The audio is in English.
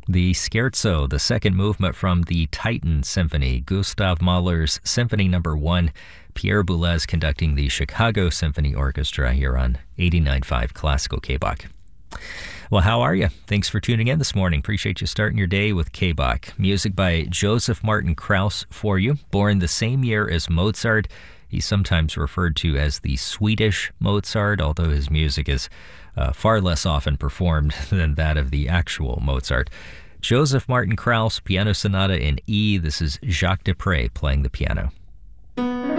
The Scherzo, the second movement from the Titan Symphony, Gustav Mahler's Symphony No. 1, Pierre Boulez conducting the Chicago Symphony Orchestra here on 89.5 Classical KBOK. Well, how are you? Thanks for tuning in this morning. Appreciate you starting your day with KBOK. Music by Joseph Martin Krauss for you. Born the same year as Mozart, he's sometimes referred to as the Swedish Mozart, although his music is far less often performed than that of the actual Mozart. Joseph Martin Krauss, Piano Sonata in E. This is Jacques Dupre playing the piano.